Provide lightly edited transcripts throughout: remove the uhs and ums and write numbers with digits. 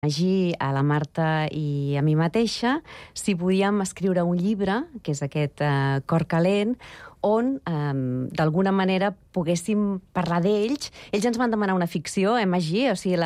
Magí, a la Marta i a mi mateixa, si podíem escriure un llibre, que és aquest Cor calent, on, d'alguna manera, poguéssim parlar d'ells. Ells ens van demanar una ficció, Magí? O sigui,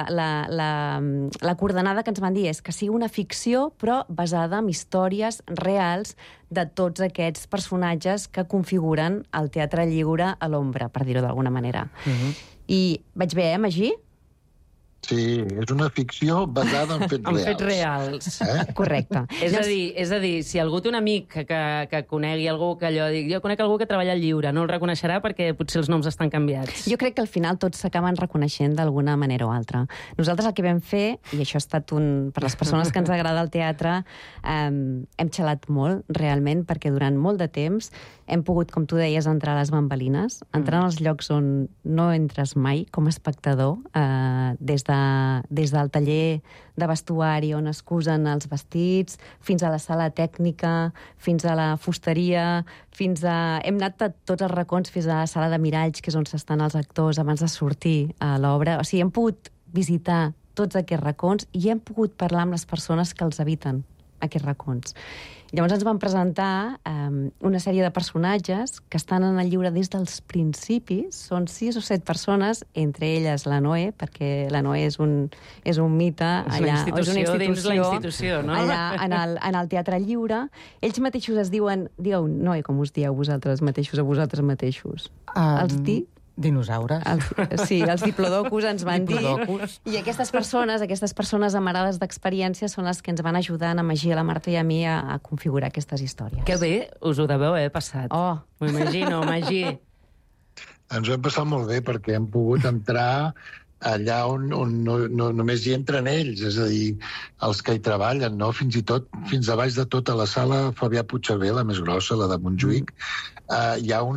la coordenada que ens van dir és que sigui una ficció, però basada en històries reals de tots aquests personatges que configuren el teatre lliure a l'ombra, per dir-ho d'alguna manera. I vaig bé, Magí? Sí, és una ficció basada en fets reals. En fets reals. Correcte. És a dir, si algú té un amic que conegui algú que allò digui, jo conec algú que treballa al lliure, no el reconeixerà perquè potser els noms estan canviats. Jo crec que al final tots s'acaben reconeixent d'alguna manera o altra. Nosaltres el que vam fer, i això ha estat per les persones que ens agrada el teatre, hem xalat molt, realment, perquè durant molt de temps hem pogut, com tu deies, entrar a les bambalines, entrar en els llocs on no entres mai com a espectador, des del taller de vestuari on es cosen els vestits, fins a la sala tècnica, fins a la fusteria, hem anat a tots els racons, fins a la sala de miralls, que és on s'estan els actors abans de sortir a l'obra. O sigui, hem pogut visitar tots aquests racons i hem pogut parlar amb les persones que els habiten, aquests racons. Llavors ens van presentar una sèrie de personatges que estan en el llibre des dels principis. Són 6 o 7 persones, entre elles la Noé, perquè la Noé és un mite allà, és una institució dins la institució, no? Allà en el teatre lliure. Ells mateixos es diuen... Digueu, Noé, com us dieu vosaltres mateixos, a vosaltres mateixos? Dinosaures. Sí, els diplodocus ens van dir. I aquestes persones amarades d'experiència són les que ens van ajudar a Magí, a la Marta i a mi a configurar aquestes històries. Que bé, us ho deveu haver passat. Oh! M'ho imagino, Magí. Ens ho hem passat molt bé perquè hem pogut entrar allà on no només hi entren ells, és a dir, els que hi treballen, no? Fins i tot, fins a baix de tota la sala Fabià Puigcerver, la més grossa, la de Montjuïc, hi ha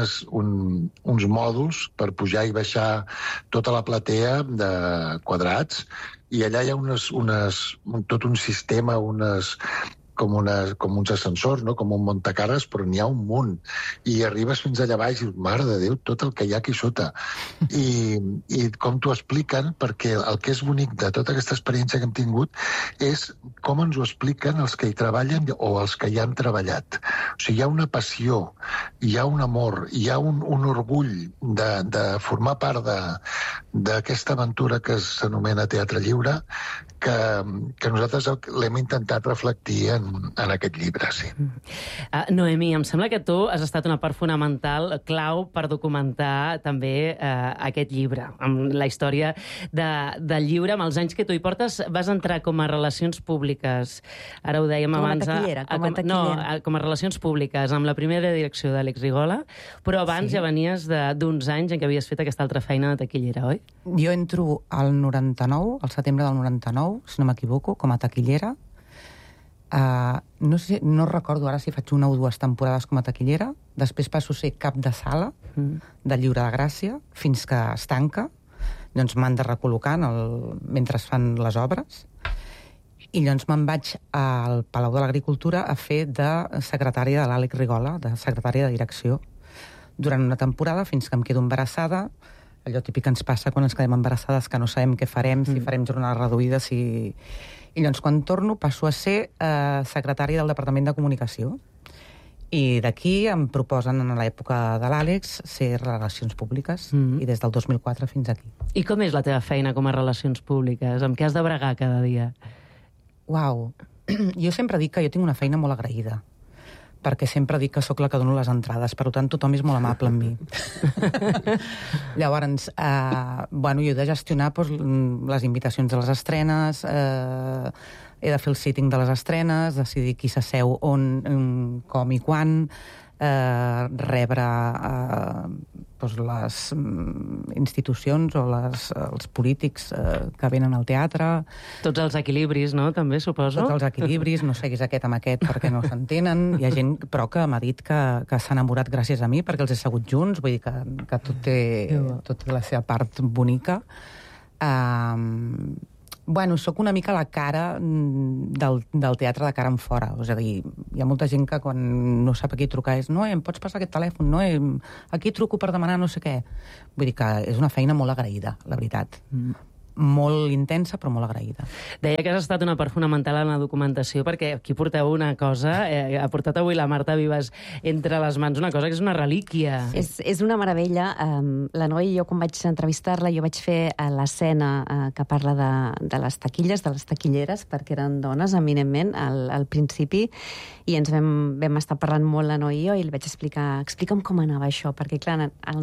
uns mòduls per pujar i baixar tota la platea de quadrats, i allà hi ha tot un sistema, com uns ascensors, no? Com un montacares, però n'hi ha un munt. I arribes fins allà baix i dius, mare de Déu, tot el que hi ha aquí sota. I com t'ho expliquen, perquè el que és bonic de tota aquesta experiència que hem tingut és com ens ho expliquen els que hi treballen o els que hi han treballat. O sigui, hi ha una passió, hi ha un amor, hi ha un orgull de formar part d'aquesta aventura que s'anomena Teatre Lliure, que nosaltres l'hem intentat reflectir en aquest llibre, sí. Noemí, em sembla que tu has estat una part fonamental, clau, per documentar també aquest llibre, amb la història del llibre, amb els anys que tu hi portes. Vas entrar com a relacions públiques, ara ho dèiem abans... Com a relacions públiques, amb la primera direcció d'Àlex Rigola, però abans ja venies d'uns anys en què havies fet aquesta altra feina de taquillera, oi? Jo entro al 99, al setembre del 99, si no m'equivoco, com a taquillera. No recordo ara si faig 1 o 2 temporades com a taquillera. Després passo a ser cap de sala del Lliure de Gràcia, fins que es tanca. Llavors m'han de recol·locar mentre es fan les obres. I llavors me'n vaig al Palau de l'Agricultura a fer de secretària de l'Àlex Rigola, de secretària de direcció, durant una temporada, fins que em quedo embarassada. Allò típic que ens passa quan ens quedem embarassades, que no sabem què farem, si farem jornades reduïdes, I llavors, quan torno, passo a ser secretària del Departament de Comunicació. I d'aquí em proposen, en l'època de l'Àlex, ser relacions públiques, i des del 2004 fins aquí. I com és la teva feina com a relacions públiques? Amb què has de bregar cada dia? Uau! Jo sempre dic que jo tinc una feina molt agraïda, perquè sempre dic que sóc la que dono les entrades, per tant tothom és molt amable amb mi. Llavors, jo he de gestionar les invitacions de les estrenes, he de fer el sitting de les estrenes, decidir qui s'asseu on, com i quan, rebre les institucions o els polítics que venen al teatre. Tots els equilibris, no?, també, suposo. Tots els equilibris, no seguis aquest amb aquest perquè no s'entenen. Hi ha gent, però, que m'ha dit que s'ha enamorat gràcies a mi perquè els he segut junts, vull dir que tot té la seva part bonica. Soc una mica la cara del teatre de cara en fora. És a dir, hi ha molta gent que quan no sap a qui trucar és em pots passar aquest telèfon? Aquí truco per demanar no sé què. Vull dir que és una feina molt agraïda, la veritat. molt intensa, però molt agraïda. Deia que has estat una part fonamental en la documentació, perquè aquí porteu una cosa, ha portat avui la Marta Vives entre les mans una cosa que és una relíquia. És una meravella. La Noa i jo, quan vaig entrevistar-la, jo vaig fer l'escena que parla de les taquilles, de les taquilleres, perquè eren dones, eminentment, al principi, i ens vam estar parlant molt, la Noa i jo, i li vaig explicar, explica'm com anava això, perquè, clar, al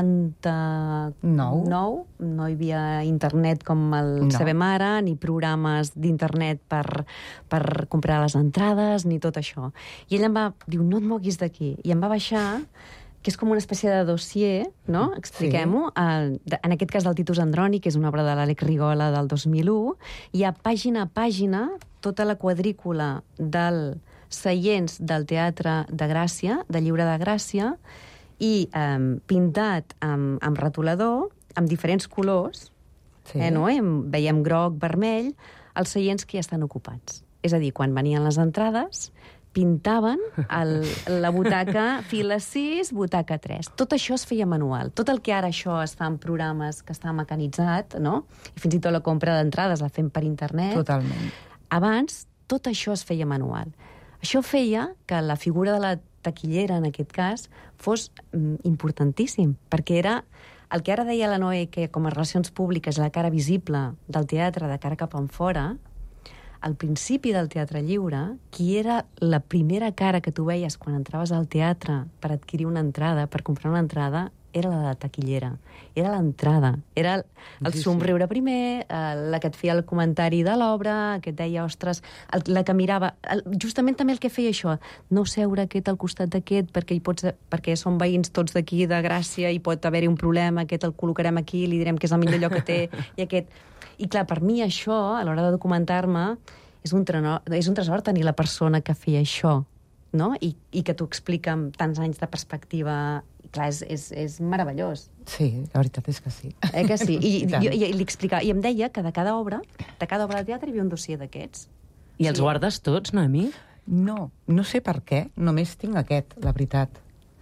99 no hi havia internet com el sabem ara, ni programes d'internet per comprar les entrades, ni tot això. I ell em va dir, no et moguis d'aquí. I em va baixar, que és com una espècie de dossier, no? Expliquem-ho. En aquest cas del Titus Androni, que és una obra de l'Àlex Rigola del 2001, hi ha pàgina a pàgina tota la quadrícula dels seients del Teatre de Gràcia, del Lliure de Gràcia, i pintat amb retolador, amb diferents colors, no? Veiem groc, vermell, els seients que ja estan ocupats. És a dir, quan venien les entrades, pintaven la butaca fila 6, butaca 3. Tot això es feia manual. Tot el que ara això es fa en programes que està mecanitzat, no? I fins i tot la compra d'entrades la fem per internet. Totalment. Abans, tot això es feia manual. Això feia que la figura de la taquillera, en aquest cas, fos importantíssim, perquè era el que ara deia la Noé, que com a relacions públiques la cara visible del teatre de cara cap enfora, al principi del Teatre Lliure, qui era la primera cara que tu veies quan entraves al teatre per adquirir una entrada, per comprar una entrada, era la de la taquillera. Era l'entrada. Era el somriure primer, la que et feia el comentari de l'obra, que et deia, ostres, la que mirava... Justament també el que feia això, no seure aquest al costat d'aquest, perquè són veïns tots d'aquí, de Gràcia, i pot haver-hi un problema, aquest el col·locarem aquí, li direm que és el millor lloc que té, i aquest... I clar, per mi això, a l'hora de documentar-me, és un tresor tenir la persona que feia això, no? I que t'ho explica amb tants anys de perspectiva. I clar, és meravellós. Sí, la veritat és que sí. Que sí? I li explicava, i em deia que de cada obra de teatre hi havia un dossier d'aquests. I els guardes tots, Noemí? No sé per què, només tinc aquest, la veritat.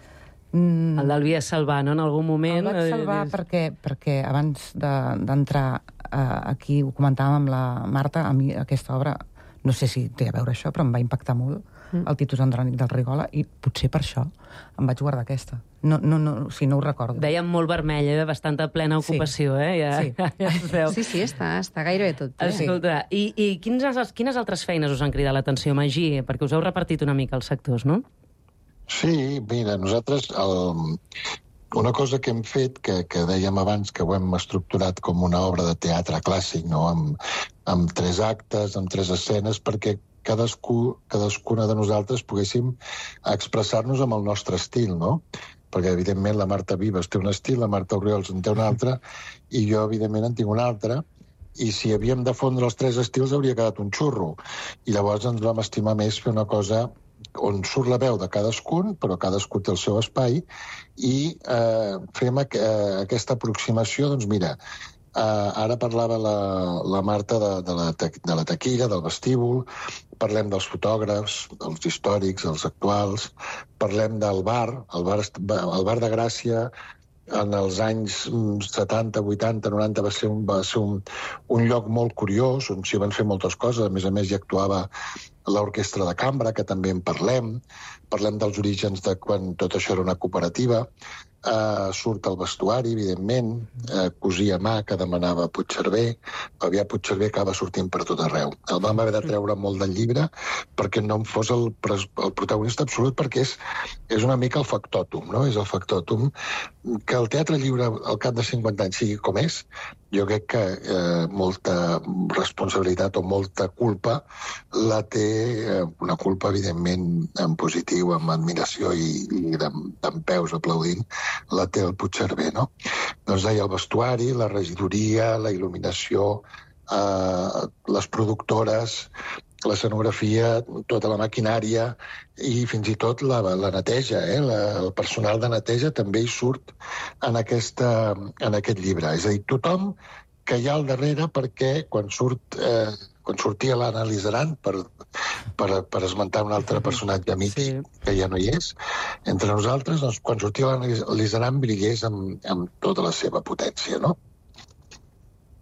El del Via Salvar, no? En algun moment... El vaig salvar perquè abans d'entrar aquí, ho comentàvem amb la Marta, a mi aquesta obra, no sé si té a veure això, però em va impactar molt, el Titus Andrònic del Rigola, i potser per això em vaig guardar aquesta. No ho recordo. Dèiem molt vermella, bastanta plena ocupació, Ja es veu. Sí, està gairebé tot. Escolta, i quines altres feines us han cridat l'atenció, Magí? Perquè us heu repartit una mica els sectors, no? Sí, mira, nosaltres una cosa que hem fet, que dèiem abans, que ho hem estructurat com una obra de teatre clàssic, no? Amb 3 actes, amb 3 escenes, perquè cadascuna de nosaltres poguéssim expressar-nos amb el nostre estil, no? Perquè, evidentment, la Marta Vives té un estil, la Marta Oriols en té un altre, i jo, evidentment, en tinc un altre, i si havíem de fondre els 3 estils hauria quedat un xurro. I llavors ens vam estimar més fer una cosa on surt la veu de cadascun, però cadascú té el seu espai, i fem aquesta aproximació, doncs mira, ara parlava la Marta de la taquilla, del vestíbul, parlem dels fotògrafs, els històrics, els actuals, parlem del bar, el bar de Gràcia, en els anys 70, 80, 90 va ser un lloc molt curiós, on s'hi van fer moltes coses. A més, hi actuava l'orquestra de cambra, que també en parlem dels orígens de quan tot això era una cooperativa. Surt el vestuari, evidentment, cosir a mà, que demanava Puigcerver. Fabià Puigcerver acaba sortint per tot arreu. El vam haver de treure molt del llibre perquè no en fos el protagonista absolut, perquè és una mica el factòtum, no? És el factòtum. Que el Teatre Lliure al cap de 50 anys sigui com és, jo crec que molta responsabilitat o molta culpa la té, una culpa, evidentment, en positiu, amb admiració i d'empeus aplaudint, la té el Puigcerver, no? Doncs deia el vestuari, la regidoria, la il·luminació, les productores, l'escenografia, tota la maquinària i fins i tot la neteja, el personal de neteja també hi surt en aquest llibre. És a dir, tothom que hi ha al darrere, perquè quan sortia l'Anna Lizaran, per esmentar un altre personatge amic que ja no hi és, entre nosaltres, doncs, quan sortia l'Anna Lizaran brillés amb tota la seva potència, no?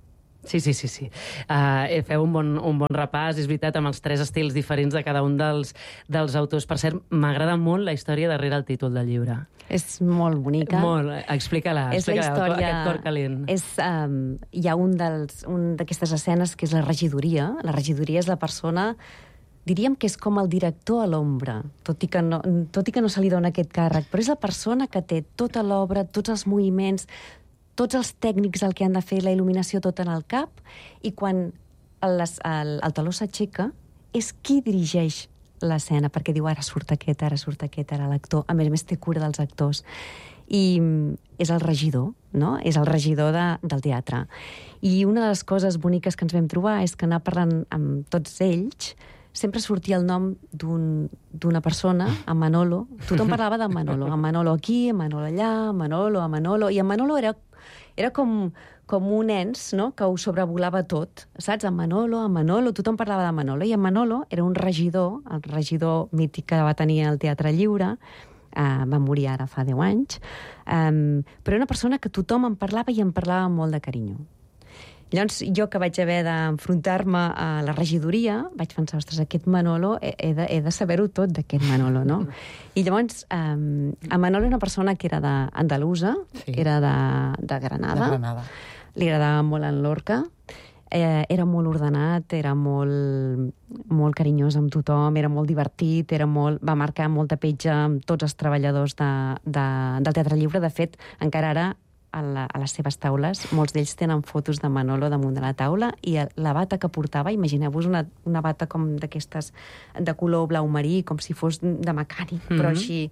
Sí. Feu un bon repàs, és veritat, amb els 3 estils diferents de cada un dels autors. Per cert, m'agrada molt la història darrere el títol del llibre. És molt bonica. Molt. Explica-la, és la història, aquest cor calent. Hi ha un d'aquestes escenes que és la regidoria. La regidoria és la persona, diríem que és com el director a l'ombra, tot i que no se li dona aquest càrrec, però és la persona que té tota l'obra, tots els moviments, tots els tècnics el que han de fer, la il·luminació tota en el cap, i quan el taló s'aixeca, és qui dirigeix l'escena, perquè diu ara surt aquest, ara l'actor. A més té cura dels actors. I és el regidor, no? És el regidor del teatre. I una de les coses boniques que ens vam trobar és que anar parlant amb tots ells sempre sortia el nom d'una persona, a Manolo. Tothom parlava de Manolo. A Manolo aquí, a Manolo allà, a Manolo. I a Manolo era com un ens, no?, que ho sobrevolava tot, saps? A Manolo, tothom parlava de Manolo. I a Manolo era un regidor, el regidor mític que va tenir el Teatre Lliure, va morir ara fa 10 anys, però era una persona que tothom en parlava i en parlava molt de carinyo. Llavors, jo que vaig haver d'enfrontar-me a la regidoria, vaig pensar, ostres, aquest Manolo, he de saber-ho tot d'aquest Manolo, no? I llavors, a Manolo era una persona que era d'andalusa, era de Granada. Li agradava molt en Lorca, era molt ordenat, era molt carinyós amb tothom, era molt divertit, va marcar molta petja amb tots els treballadors del Teatre Lliure. De fet, encara ara, a les seves taules, molts d'ells tenen fotos de Manolo damunt de la taula, i la bata que portava, imagineu-vos una bata com d'aquestes de color blau marí, com si fos de mecànic, però així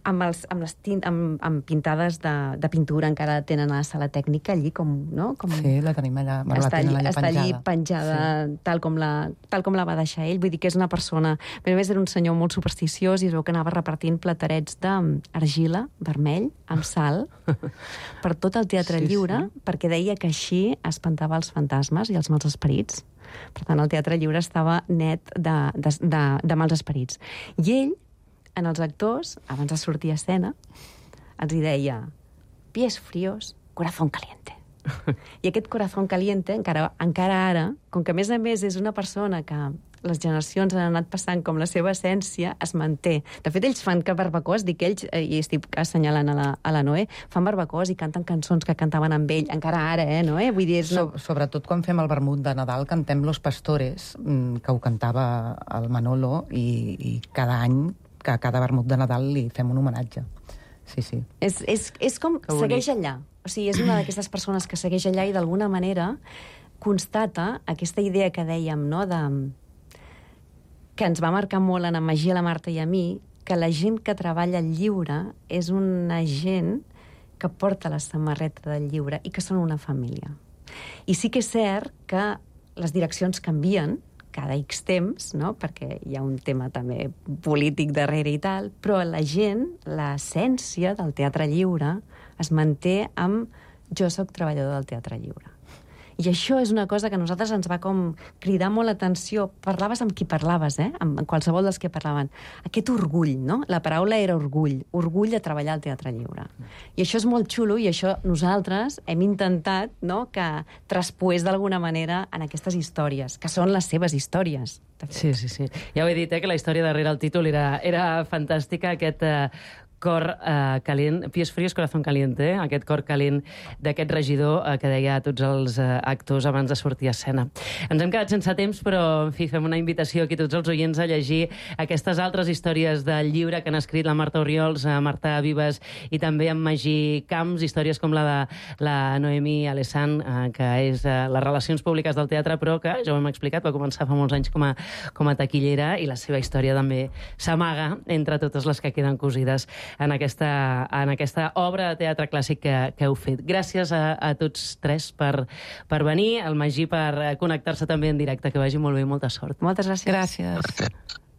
amb pintades de pintura, encara tenen a la sala tècnica allí, no? Sí, la tenim allà, està allí penjada, sí. tal com la va deixar ell. Vull dir que és una persona... A més, era un senyor molt supersticiós i es veu que anava repartint platerets d'argila, vermell, amb sal, per tot el Teatre Lliure, perquè deia que així espantava els fantasmes i els mals esperits. Per tant, el Teatre Lliure estava net de mals esperits. I ell, en els actors, abans de sortir a escena, els hi deia pies fríos, corazón caliente. I aquest corazón caliente, encara ara, com que a més és una persona que les generacions han anat passant com la seva essència, es manté. De fet, ells fan barbacoas, dic ells, i estic assenyalant a la Noé, fan barbacoas i canten cançons que cantaven amb ell, encara ara, Noé? Vull dir, Sobretot quan fem el vermut de Nadal, cantem Los Pastores, que ho cantava el Manolo, i cada any, que a cada vermut de Nadal li fem un homenatge. Sí. És com segueix allà. O sigui, és una d'aquestes persones que segueix allà i d'alguna manera constata aquesta idea que dèiem, no?, que ens va marcar molt en Magí, la Marta i a mi, que la gent que treballa al lliure és una gent que porta la samarreta del lliure i que són una família. I sí que és cert que les direccions canvien cada X temps, no?, perquè hi ha un tema també polític darrere i tal, però la gent, l'essència del Teatre Lliure es manté amb jo soc treballador del Teatre Lliure. I això és una cosa que a nosaltres ens va com cridar molt l'atenció. Parlaves amb qui parlaves, amb qualsevol dels que parlaven. Aquest orgull, no? La paraula era orgull de treballar al Teatre Lliure. I això és molt xulo i això nosaltres hem intentat, no?, que traspoés d'alguna manera en aquestes històries, que són les seves històries. Sí. Ja ho he dit, que la història darrere el títol era fantàstica, aquest cor calent, pies fríos, corazón caliente, aquest cor calent d'aquest regidor que deia a tots els actors abans de sortir a escena. Ens hem quedat sense temps, però, en fi, fem una invitació aquí a tots els oients a llegir aquestes altres històries del llibre que han escrit la Marta Oriols, Marta Vives i també en Magí Camps, històries com la de la Noemí Alessand, que és les relacions públiques del teatre, però que, ja ho hem explicat, va començar fa molts anys com a taquillera i la seva història també s'amaga entre totes les que queden cosides en aquesta obra de teatre clàssic que heu fet. Gràcies a tots tres per venir, al Magí per connectar-se també en directe. Que vagi molt bé, molta sort. Moltes gràcies. Gràcies.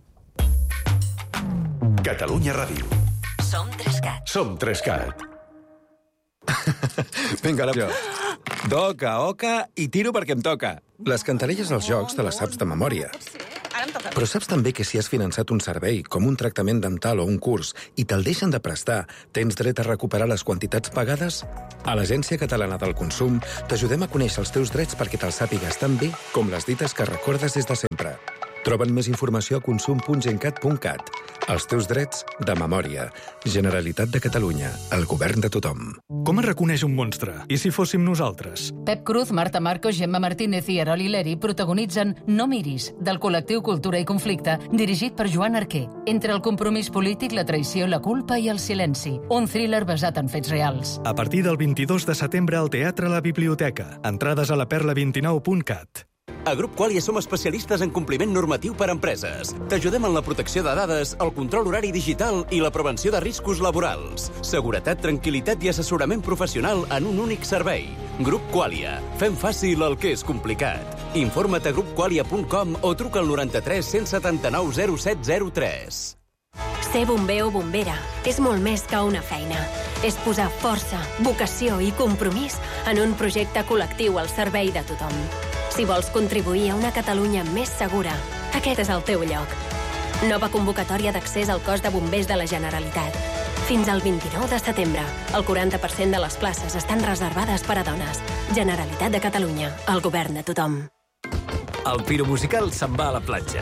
Catalunya Ràdio. Som 3CAT. Som 3CAT. Vinga, ara jo. Doca, oca i tiro perquè em toca. Les cantarelles dels jocs te les saps de memòria. Però saps també que si has finançat un servei, com un tractament dental o un curs, i te'l deixen de prestar, tens dret a recuperar les quantitats pagades? A l'Agència Catalana del Consum t'ajudem a conèixer els teus drets perquè te'ls sàpigues tan bé com les dites que recordes des de sempre. Troben més informació a consum.gencat.cat. Els teus drets de memòria. Generalitat de Catalunya. El govern de tothom. Com es reconeix un monstre? I si fóssim nosaltres? Pep Cruz, Marta Marcos, Gemma Martínez i Erol Ileri protagonitzen No miris, del col·lectiu Cultura i Conflicte, dirigit per Joan Arquer. Entre el compromís polític, la traïció, la culpa i el silenci. Un thriller basat en fets reals. A partir del 22 de setembre al Teatre La Biblioteca. Entrades a la perla29.cat. A Grup Qualia som especialistes en compliment normatiu per a empreses. T'ajudem en la protecció de dades, el control horari digital i la prevenció de riscos laborals. Seguretat, tranquil·litat i assessorament professional en un únic servei. Grup Qualia. Fem fàcil el que és complicat. Informa't a grupqualia.com o truca al 93 179 0703. Ser bomber o bombera és molt més que una feina. És posar força, vocació i compromís en un projecte col·lectiu al servei de tothom. Si vols contribuir a una Catalunya més segura, aquest és el teu lloc. Nova convocatòria d'accés al cos de bombers de la Generalitat. Fins al 29 de setembre, el 40% de les places estan reservades per a dones. Generalitat de Catalunya, el govern de tothom. El Piro Musical se'n va a la platja.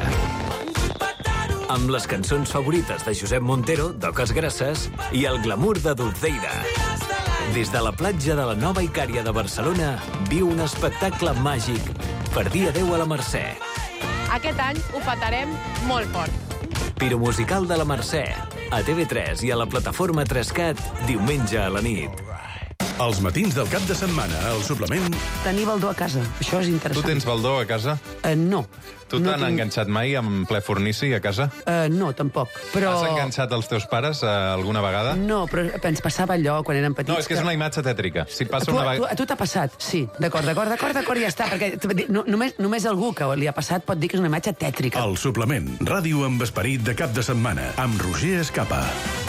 Amb les cançons favorites de Josep Montero, d'Oques Grasses, i el glamour de Dulceida. Des de la platja de la Nova Icària de Barcelona, viu un espectacle màgic per dir adeu a la Mercè. Aquest any ho petarem molt fort. Piro Musical de la Mercè, a TV3 i a la plataforma 3CAT, diumenge a la nit. Els matins del cap de setmana, al suplement... Tenir baldó a casa, això és interessant. Tu tens baldó a casa? No. Tu t'han enganxat mai amb ple fornici a casa? No, tampoc. Però... Has enganxat els teus pares alguna vegada? No, però ens passava allò quan érem petits... No, és que és una imatge tètrica. Si passa una vegada... A tu t'ha passat? Sí. D'acord, ja està. Perquè només algú que li ha passat pot dir que és una imatge tètrica. El suplement. Ràdio amb esperit de cap de setmana. Amb Roger Escapa.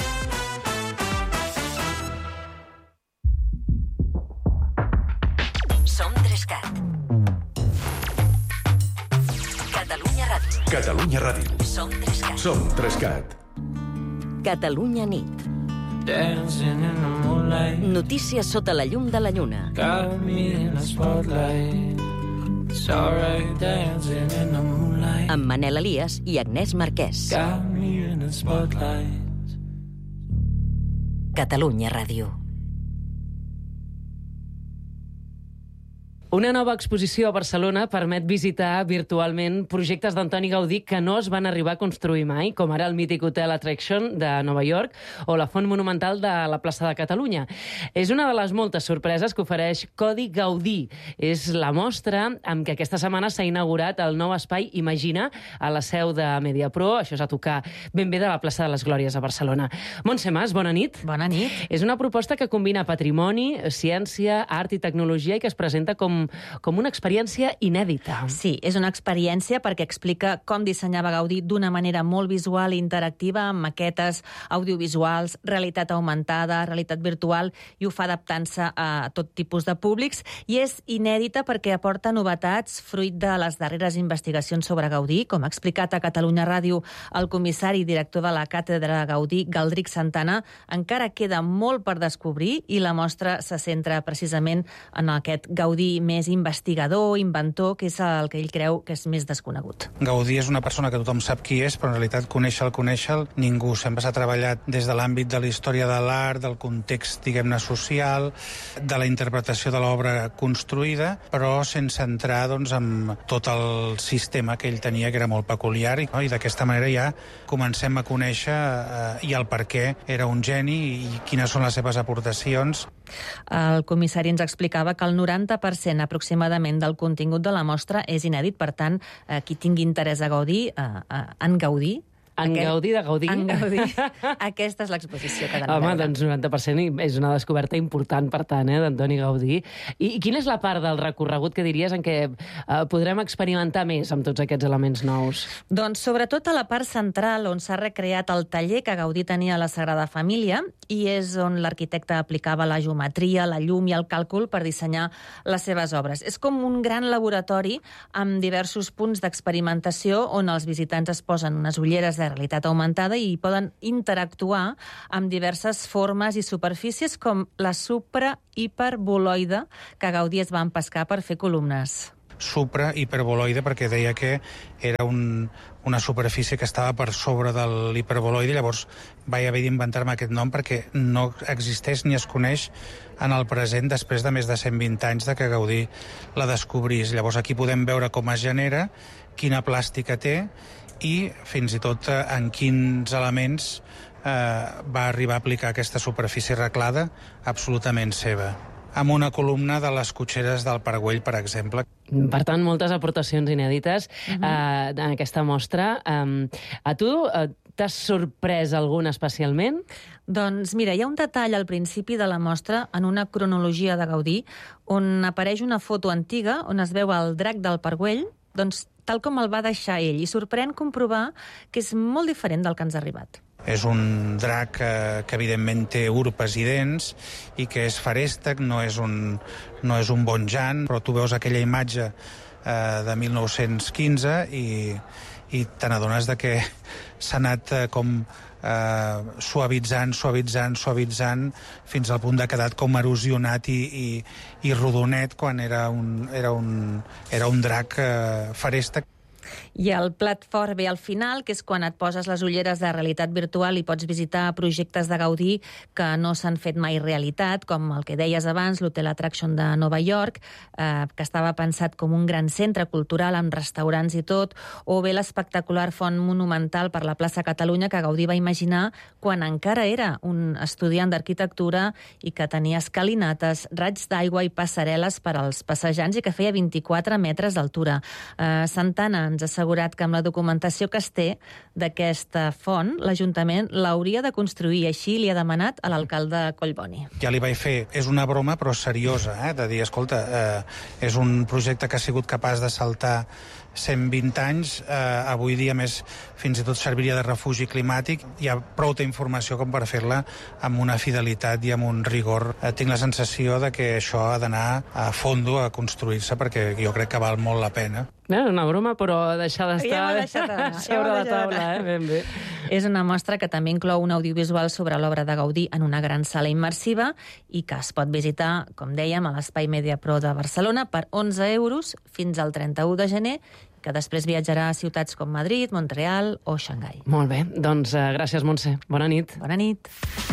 Catalunya Ràdio. Som 3CAT. Som 3CAT. Catalunya nit. Notícies sota la llum de la lluna. Amb Manel Elias i Agnès Marquès. Catalunya Ràdio. Una nova exposició a Barcelona permet visitar virtualment projectes d'Antoni Gaudí que no es van arribar a construir mai, com ara el mític Hotel Attraction de Nova York o la Font Monumental de la plaça de Catalunya. És una de les moltes sorpreses que ofereix Codi Gaudí. És la mostra amb què aquesta setmana s'ha inaugurat el nou espai Imagina a la seu de Mediapro. Això és a tocar ben bé de la plaça de les Glòries a Barcelona. Montse Mas, bona nit. Bona nit. És una proposta que combina patrimoni, ciència, art i tecnologia i que es presenta com una experiència inèdita. Sí, és una experiència perquè explica com dissenyava Gaudí d'una manera molt visual i interactiva, amb maquetes audiovisuals, realitat augmentada, realitat virtual, i ho fa adaptant-se a tot tipus de públics, i és inèdita perquè aporta novetats fruit de les darreres investigacions sobre Gaudí. Com ha explicat a Catalunya Ràdio el comissari i director de la Càtedra Gaudí, Galdric Santana, encara queda molt per descobrir i la mostra se centra precisament en aquest Gaudí més investigador, inventor, que és el que ell creu que és més desconegut. Gaudí és una persona que tothom sap qui és, però en realitat conèixer-lo ningú. Sempre s'ha treballat des de l'àmbit de la història de l'art, del context, diguem-ne, social, de la interpretació de l'obra construïda, però sense entrar en tot el sistema que ell tenia, que era molt peculiar, i d'aquesta manera ja comencem a conèixer i el per què era un geni i quines són les seves aportacions. El comissari ens explicava que el 90% aproximadament del contingut de la mostra és inèdit, per tant, qui tingui interès a gaudir, en gaudir, En Gaudí de Gaudí. En Gaudí. Aquesta és l'exposició que Home, doncs 90% i és una descoberta important, per tant, d'Antoni Gaudí. I quina és la part del recorregut que diries en què podrem experimentar més amb tots aquests elements nous? Doncs sobretot a la part central, on s'ha recreat el taller que Gaudí tenia a la Sagrada Família, i és on l'arquitecte aplicava la geometria, la llum i el càlcul per dissenyar les seves obres. És com un gran laboratori amb diversos punts d'experimentació on els visitants es posen unes ulleres de realitat augmentada i poden interactuar amb diverses formes i superfícies com la supra-hiperboloide que Gaudí es va empescar per fer columnes. Supra-hiperboloide, perquè deia que era una superfície que estava per sobre de l'hiperboloide, llavors vaig haver d'inventar-me aquest nom perquè no existeix ni es coneix en el present després de més de 120 anys de que Gaudí la descobrís. Llavors aquí podem veure com es genera, quina plàstica té i fins i tot en quins elements va arribar a aplicar aquesta superfície reclada absolutament seva, amb una columna de les cotxeres del Paragüell, per exemple. Per tant, moltes aportacions inèdites en aquesta mostra. A tu t'has sorprès algun especialment? Doncs mira, hi ha un detall al principi de la mostra en una cronologia de Gaudí on apareix una foto antiga on es veu el drac del Paragüell, doncs tal com el va deixar ell, i sorprèn comprovar que és molt diferent del que ens ha arribat. És un drac que evidentment té urpes i dents i que és ferèstec, no és un bon jan, però tu veus aquella imatge de 1915 i te n'adones que s'ha anat com suavitzant fins al punt de quedar com erosionat i rodonet quan era un drac ferèstec. I el plat fort ve al final, que és quan et poses les ulleres de realitat virtual i pots visitar projectes de Gaudí que no s'han fet mai realitat, com el que deies abans, l'Hotel Attraction de Nova York, que estava pensat com un gran centre cultural amb restaurants i tot, o bé l'espectacular font monumental per la plaça Catalunya que Gaudí va imaginar quan encara era un estudiant d'arquitectura i que tenia escalinates, raigs d'aigua i passarel·les per als passejants i que feia 24 metres d'altura. Santana ens ha assegurat que amb la documentació que es té d'aquesta font, l'Ajuntament l'hauria de construir, i així li ha demanat a l'alcalde Collboni. Ja li vaig fer, és una broma però seriosa, de dir, escolta, és un projecte que ha sigut capaç de saltar 120 anys, avui dia més fins i tot serviria de refugi climàtic. Hi ha prou informació com per fer-la amb una fidelitat i amb un rigor. Tinc la sensació de que això ha d'anar a fondo a construir-se perquè jo crec que val molt la pena. Una broma, però deixar d'estar... Seure a la taula, ben bé. És una mostra que també inclou un audiovisual sobre l'obra de Gaudí en una gran sala immersiva i que es pot visitar, com dèiem, a l'Espai Mediapro de Barcelona per 11 euros fins al 31 de gener, que després viatjarà a ciutats com Madrid, Montreal o Xangai. Molt bé, doncs gràcies, Montse. Bona nit. Bona nit.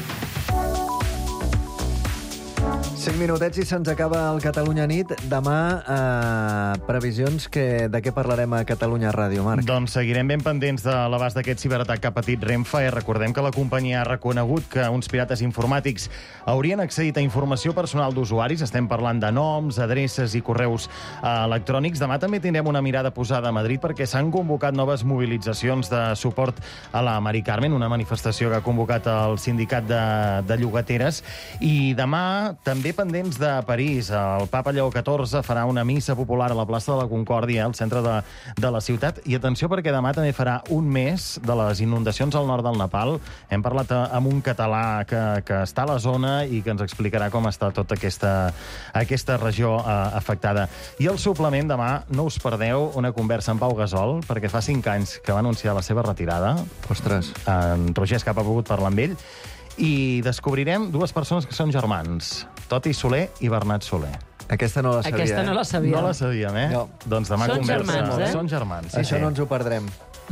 5 minutets i se'ns acaba el Catalunya Nit. Demà, previsions de què parlarem a Catalunya Ràdio, Marc? Doncs seguirem ben pendents de l'abast d'aquest ciberatac que ha patit Renfe. Recordem que la companyia ha reconegut que uns pirates informàtics haurien accedit a informació personal d'usuaris. Estem parlant de noms, adreces i correus electrònics. Demà també tindrem una mirada posada a Madrid perquè s'han convocat noves mobilitzacions de suport a la Mari Carmen, una manifestació que ha convocat el sindicat de llogateres. I demà també pendents de París. El papa Lleó XIV farà una missa popular a la plaça de la Concòrdia, al centre de la ciutat. I atenció, perquè demà també farà un mes de les inundacions al nord del Nepal. Hem parlat amb un català que està a la zona i que ens explicarà com està tota aquesta regió afectada. I el suplement demà, no us perdeu una conversa amb Pau Gasol, perquè fa 5 anys que va anunciar la seva retirada. Ostres. En Roger Escapa ha pogut parlar amb ell. I descobrirem 2 persones que són germans, Toti Soler i Bernat Soler. Aquesta no la sabia. Aquesta no la sabíem. No la sabíem, eh? No. Doncs demà Són conversa. germans, Són germans. Sí, això no ens ho perdrem.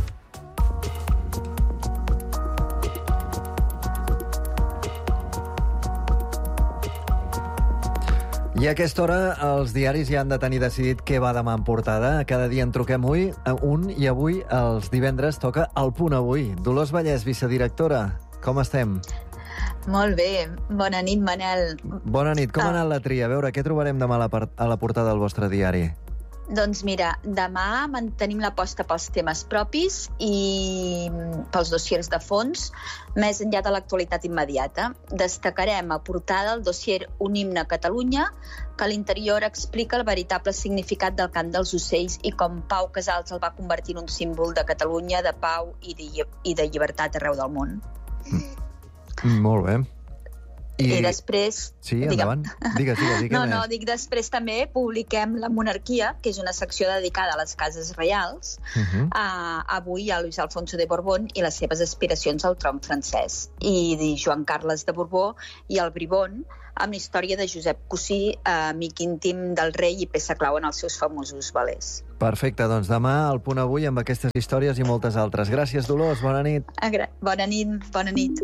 I a aquesta hora els diaris ja han de tenir decidit què va demà en portada. Cada dia en truquem un i avui, els divendres, toca el Punt Avui. Dolors Vallès, vicedirectora, com estem? Molt bé. Bona nit, Manel. Bona nit. Com ha anat la tria? A veure, què trobarem demà a la portada del vostre diari? Doncs mira, demà mantenim l'aposta pels temes propis i pels dossiers de fons, més enllà de l'actualitat immediata. Destacarem a portada el dossier Un himne a Catalunya, que a l'interior explica el veritable significat del cant dels ocells i com Pau Casals el va convertir en un símbol de Catalunya, de pau i de llibertat arreu del món. Molt bé. I després... Sí, endavant. Digues. No, dic després també publiquem La Monarquia, que és una secció dedicada a les cases reials, avui a Luis Alfonso de Borbón i les seves aspiracions al tron francès, i Joan Carles de Borbó i el Bribón, amb la història de Josep Cosí, amic íntim del rei i peça clau en els seus famosos velers. Perfecte, doncs demà al Punt Avui amb aquestes històries i moltes altres. Gràcies, Dolors, bona nit. Bona nit.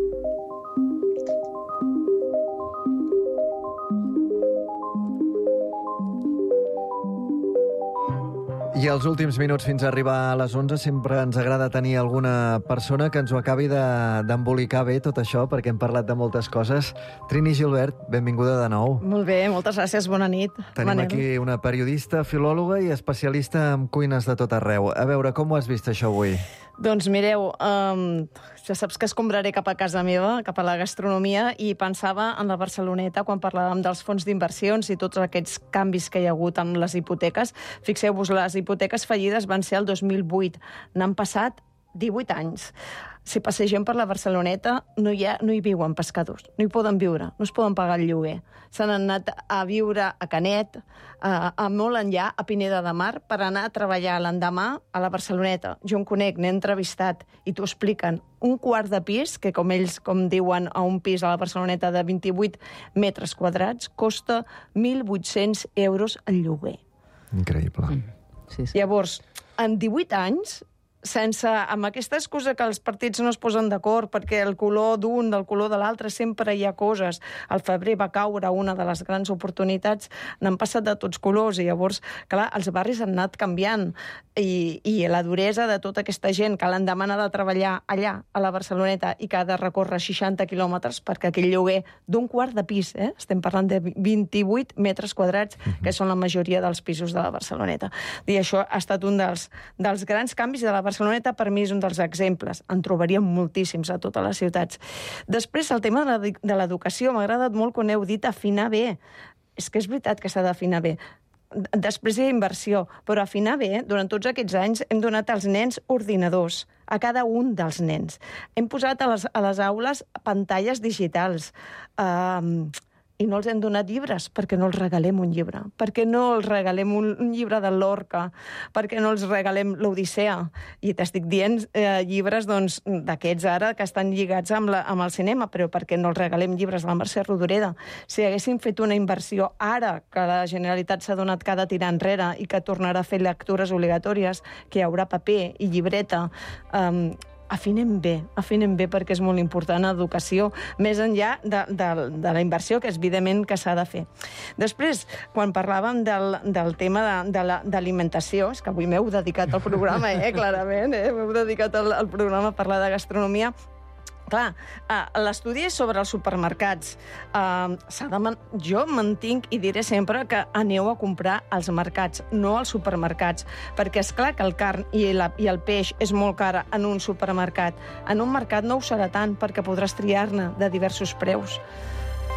I els últims minuts fins a arribar a les 11 sempre ens agrada tenir alguna persona que ens ho acabi d'embolicar bé tot això, perquè hem parlat de moltes coses. Trini Gilbert, benvinguda de nou. Molt bé, moltes gràcies, bona nit. Tenim aquí una periodista, filòloga i especialista en cuines de tot arreu. A veure, com ho has vist això avui? Doncs mireu, ja saps que escombraré cap a casa meva, cap a la gastronomia, i pensava en la Barceloneta quan parlàvem dels fons d'inversions i tots aquests canvis que hi ha hagut amb les hipoteques. Fixeu-vos, les hipoteques fallides van ser el 2008. N'han passat 18 anys. Si passegem per la Barceloneta, no hi viuen pescadors, no hi poden viure, no es poden pagar el lloguer. S'han anat a viure a Canet, a molt enllà, a Pineda de Mar, per anar a treballar l'endemà a la Barceloneta. Jo en conec, n'he entrevistat, i t'ho expliquen. Un quart de pis, que com ells com diuen a un pis a la Barceloneta de 28 metres quadrats, costa 1.800 euros el lloguer. Increïble. Llavors, en 18 anys, amb aquesta excusa que els partits no es posen d'acord perquè el color d'un del color de l'altre sempre hi ha coses. Al febrer va caure una de les grans oportunitats, n'han passat de tots colors, i llavors, clar, els barris han anat canviant, i la duresa de tota aquesta gent que l'endemà ha de treballar allà, a la Barceloneta, i que ha de recórrer 60 quilòmetres perquè aquell lloguer d'un quart de pis, estem parlant de 28 metres quadrats, que són la majoria dels pisos de la Barceloneta. I això ha estat un dels grans canvis de la Barceloneta, per mi és un dels exemples. En trobaríem moltíssims a totes les ciutats. Després, el tema de l'educació. M'ha agradat molt quan heu dit afinar bé. És que és veritat que s'ha d'afinar bé. Després hi ha inversió, però afinar bé, durant tots aquests anys hem donat als nens ordinadors, a cada un dels nens. Hem posat a les aules pantalles digitals, i no els hem donat llibres, perquè no els regalem un llibre, perquè no els regalem un llibre de Lorca, perquè no els regalem l'Odissea. I t'estic dient llibres d'aquests ara que estan lligats amb el cinema, però perquè no els regalem llibres de la Mercè Rodoreda. Si haguéssim fet una inversió ara que la Generalitat s'ha donat que ha de tirar enrere i que tornarà a fer lectures obligatòries, que hi haurà paper i llibreta, afinem bé perquè és molt important l'educació, més enllà de la inversió, que és evidentment que s'ha de fer. Després, quan parlàvem del tema de l'alimentació, és que avui m'heu dedicat al programa, clarament, m'heu dedicat al programa a parlar de gastronomia. Clar, l'estudi és sobre els supermercats. Jo mantinc i diré sempre que aneu a comprar als mercats, no als supermercats, perquè és clar que el carn i el peix és molt car en un supermercat. En un mercat no ho serà tant, perquè podràs triar-ne de diversos preus.